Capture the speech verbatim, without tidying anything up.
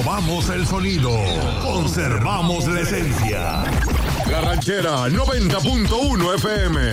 Renovamos el sonido. Conservamos la esencia. La Ranchera noventa punto uno F M.